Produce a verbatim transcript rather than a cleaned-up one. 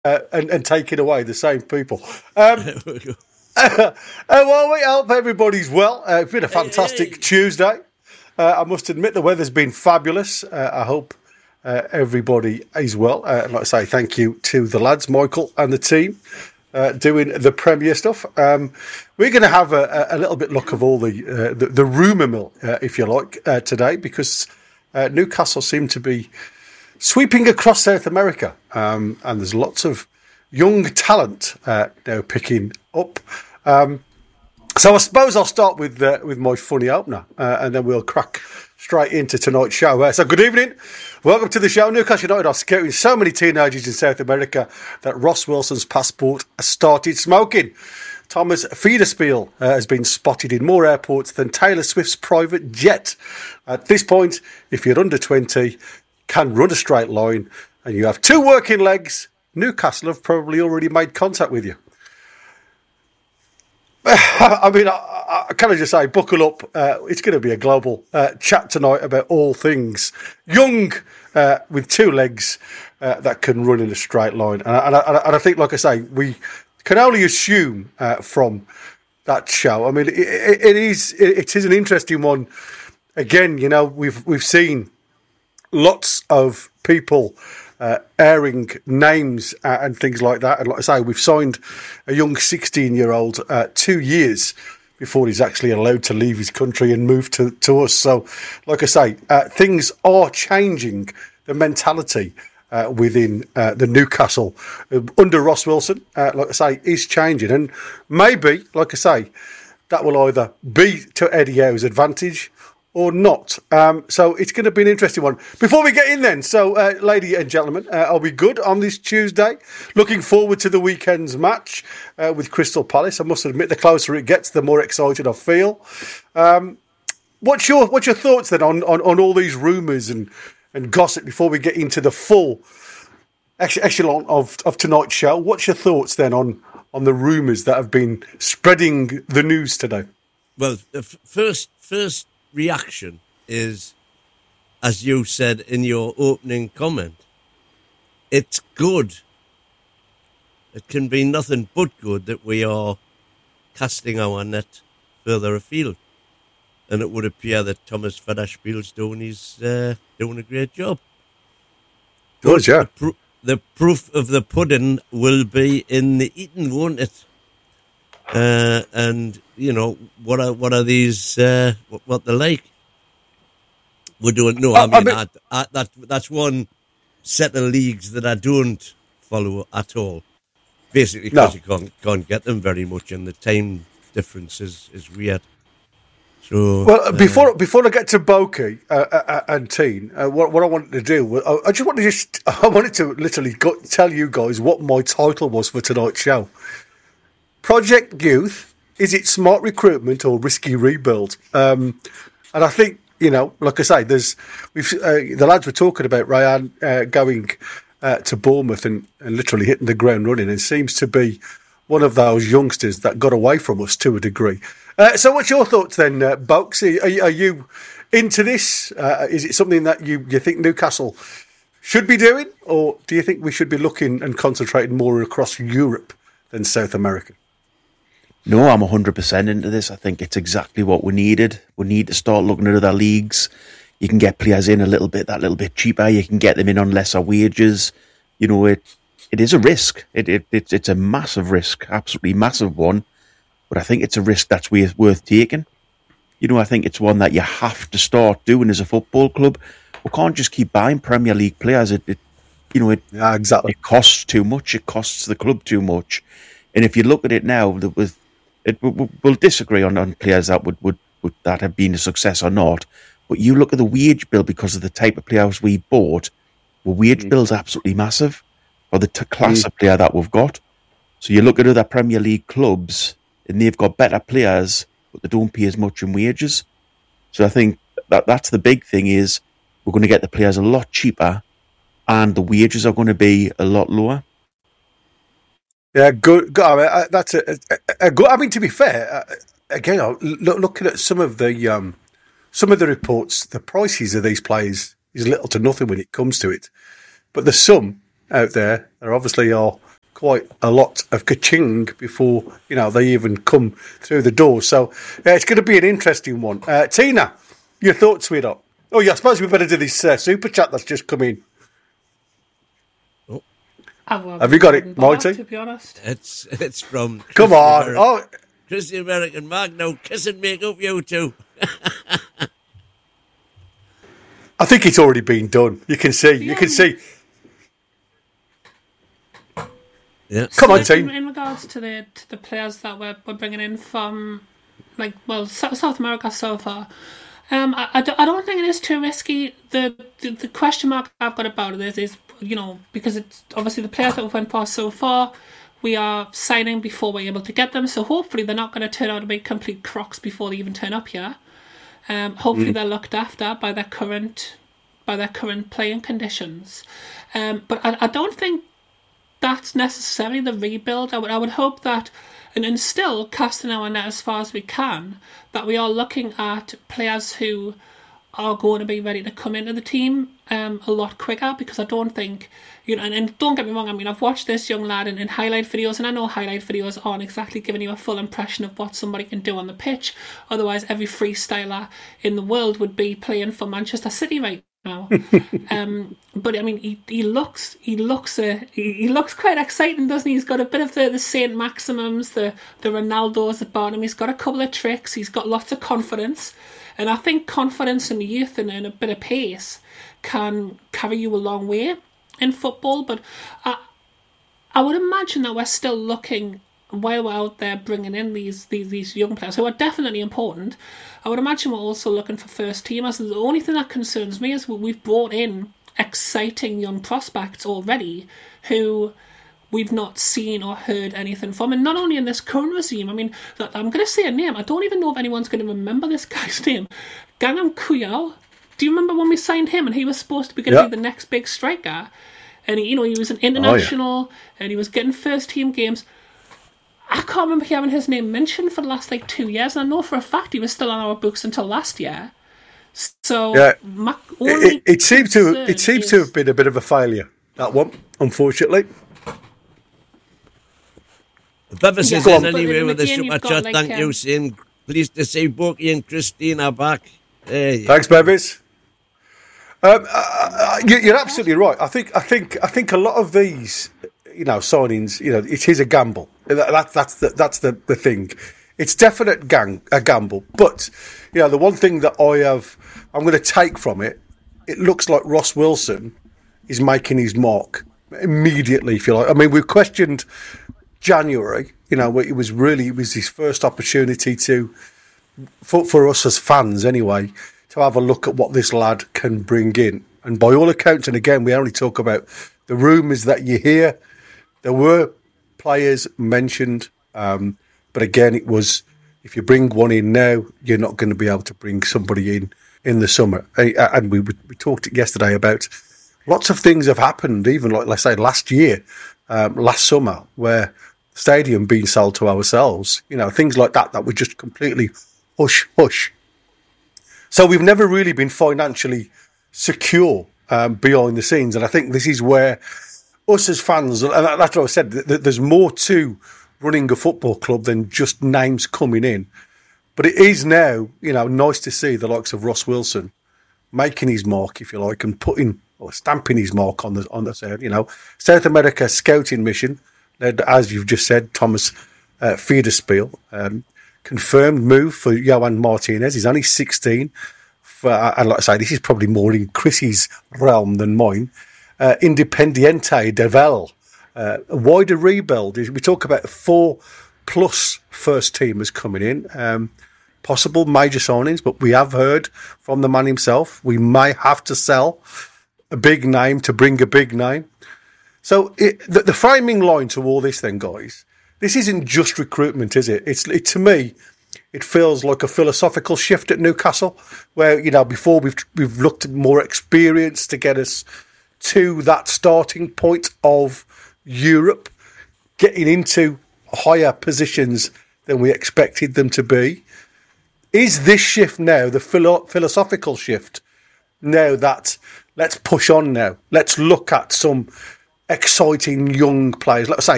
uh, and, and taking away the same people. Um, uh, well, we hope everybody's well. Uh, it's been a fantastic hey, hey. Tuesday. Uh, I must admit the weather's been fabulous. Uh, I hope uh, everybody is well. Uh, I'd like to say thank you to the lads, Michael and the team, uh, doing the Premier stuff. Um, we're going to have a, a little bit look of all the uh, the, the rumour mill, uh, if you like, uh, today, because uh, Newcastle seem to be sweeping across South America, um, and there's lots of young talent uh, now picking up. Um, so I suppose I'll start with uh, with my funny opener, uh, and then we'll crack straight into tonight's show. Uh, so good evening, welcome to the show. Newcastle United are scouting so many teenagers in South America that Ross Wilson's passport has started smoking. Thomas Fiederspiel uh, has been spotted in more airports than Taylor Swift's private jet. At this point, if you're under twenty, can run a straight line, and you have two working legs, Newcastle have probably already made contact with you. I mean, I, I kind of just say, buckle up. Uh, it's going to be a global uh, chat tonight about all things young uh, with two legs uh, that can run in a straight line. And I, and, I, and I think, like I say, we can only assume uh, from that show. I mean, it, it, it is it, it is an interesting one. Again, you know, we've we've seen lots of people uh, airing names uh, and things like that. And like I say, we've signed a young sixteen-year-old uh, two years before he's actually allowed to leave his country and move to, to us. So, like I say, uh, things are changing. The mentality uh, within uh, the Newcastle uh, under Ross Wilson, uh, like I say, is changing. And maybe, like I say, that will either be to Eddie Howe's advantage or not. Um, so it's going to be an interesting one. Before we get in then, so uh, ladies and gentlemen, uh, are we good on this Tuesday? Looking forward to the weekend's match uh, with Crystal Palace. I must admit, the closer it gets, the more excited I feel. Um, what's your what's your thoughts then on, on, on all these rumours and, and gossip before we get into the full echelon of, of tonight's show? What's your thoughts then on, on the rumours that have been spreading the news today? Well, the f- first first reaction is, as you said in your opening comment, it's good. It can be nothing but good that we are casting our net further afield. And it would appear that Thomas Federspiel's doing, his, uh, doing a great job. Good, yeah. The, pr- the proof of the pudding will be in the eating, won't it? Uh, and you know what are what are these? Uh, what, what they're like? We don't know. I mean, I mean I, I, that that's one set of leagues that I don't follow at all. Basically, because no. you can't can't get them very much, and the time difference is, is weird. So, well, uh, before before I get to Boki uh, uh, and Teen, uh, what what I wanted to do, I, I just wanted to just I wanted to literally go, tell you guys what my title was for tonight's show. Project Youth, is it smart recruitment or risky rebuild? Um, and I think, you know, like I say, there's we've uh, the lads were talking about Ryan uh, going uh, to Bournemouth and, and literally hitting the ground running, and seems to be one of those youngsters that got away from us to a degree. Uh, so what's your thoughts then, uh, Bokes? Are, are you into this? Uh, is it something that you, you think Newcastle should be doing, or do you think we should be looking and concentrating more across Europe than South America? No, I'm one hundred percent into this. I think it's exactly what we needed. We need to start looking at other leagues. You can get players in a little bit, that little bit cheaper. You can get them in on lesser wages. You know, it it is a risk. It, it it's it's a massive risk, absolutely massive one. But I think it's a risk that's worth, worth taking. You know, I think it's one that you have to start doing as a football club. We can't just keep buying Premier League players. It, it you know, it, yeah, exactly. It costs too much. It costs the club too much. And if you look at it now, with it, we'll disagree on, on players that would, would, would that have been a success or not. But you look at the wage bill because of the type of players we bought. The wage mm. bill's absolutely massive for the t- class mm. of player that we've got. So you look at other Premier League clubs, and they've got better players, but they don't pay as much in wages. So I think that that's the big thing is we're going to get the players a lot cheaper, and the wages are going to be a lot lower. Yeah, good. good I mean, that's a, a, a good. I mean, to be fair, uh, again, look, looking at some of the um, some of the reports, the prices of these players is little to nothing when it comes to it. But there's some out there that obviously are quite a lot of ka-ching before, you know, they even come through the door. So uh, it's going to be an interesting one. Uh, Tina, your thoughts, sweetheart? Oh, yeah, I suppose we better do this uh, super chat that's just come in. Oh. Have you got it, Mighty? To be honest, It's it's from. Come on. American, oh, Chris the American Mark. Now kiss and make up, you two. I think it's already been done. You can see. You can see. Yeah. Come so on, team. In, in regards to the to the players that we're, we're bringing in from, like, well, South America so far, um, I, I, don't, I don't think it is too risky. The, the the question mark I've got about it is, is you know, because it's obviously the players that we've went past so far, we are signing before we're able to get them. So hopefully they're not going to turn out to be complete crocs before they even turn up here. Um, hopefully mm. they're looked after by their current by their current playing conditions. Um, but I, I don't think that's necessarily the rebuild. I would I would hope that, and, and still casting our net as far as we can, that we are looking at players who are going to be ready to come into the team um, a lot quicker, because I don't think, you know, and, and don't get me wrong, I mean, I've watched this young lad in, in highlight videos, and I know highlight videos aren't exactly giving you a full impression of what somebody can do on the pitch. Otherwise, every freestyler in the world would be playing for Manchester City right now. um, but I mean, he, he looks he looks uh, he, he looks quite exciting, doesn't he? He's got a bit of the, the Saint Maximums, the the Ronaldos about him. He's got a couple of tricks. He's got lots of confidence. And I think confidence in the youth and, and a bit of pace can carry you a long way in football. But I, I would imagine that we're still looking, while we're out there bringing in these, these, these young players who are definitely important, I would imagine we're also looking for first teamers. The only thing that concerns me is we've brought in exciting young prospects already who we've not seen or heard anything from. And not only in this current regime, I mean, I'm going to say a name. I don't even know if anyone's going to remember this guy's name. Gangnam Kuyal. Do you remember when we signed him and he was supposed to be going to yep. be the next big striker? And, he, you know, he was an international oh, yeah. and he was getting first team games. I can't remember having his name mentioned for the last, like, two years. And I know for a fact he was still on our books until last year. So, yeah. my only it, it seemed to it seemed is, to have been a bit of a failure, that one, unfortunately. If ever since yeah, anyway with the super chat, like, thank um, you, saying pleased to see Borky and Christina back. Hey. Thanks, Bevis. Um, uh, you're absolutely right. I think, I think, I think a lot of these, you know, signings, you know, it is a gamble. That, that's the that's the, the thing. It's definite gang a gamble. But you know, the one thing that I have, I'm going to take from it, it looks like Ross Wilson is making his mark immediately. If you like, I mean, we've questioned January, you know, it was really it was his first opportunity to, for, for us as fans anyway, to have a look at what this lad can bring in. And by all accounts, and again, we only talk about the rumours that you hear, there were players mentioned, um, but again, it was, if you bring one in now, you're not going to be able to bring somebody in in the summer. And we we talked yesterday about lots of things have happened, even like, let's say, last year, um, last summer, where stadium being sold to ourselves, you know, things like that, that were just completely hush, hush. So we've never really been financially secure um, behind the scenes. And I think this is where us as fans, and that's what I said, there's more to running a football club than just names coming in. But it is now, you know, nice to see the likes of Ross Wilson making his mark, if you like, and putting or stamping his mark on the, on the, you know, South America scouting mission, led, as you've just said, Thomas uh, Fiederspiel, um, confirmed move for Johan Martinez. He's only sixteen. For, and like I say, this is probably more in Chrissy's realm than mine. Uh, Independiente de Vel, uh, a wider rebuild. We talk about four plus first teamers coming in. Um, possible major signings, but we have heard from the man himself, we may have to sell a big name to bring a big name. So it, the, the framing line to all this then, guys, this isn't just recruitment, is it? It's it, to me, it feels like a philosophical shift at Newcastle, where, you know, before we've we've looked at more experience to get us to that starting point of Europe, getting into higher positions than we expected them to be. Is this shift now the philo- philosophical shift? Now that let's push on now. Let's look at some exciting young players. Let's say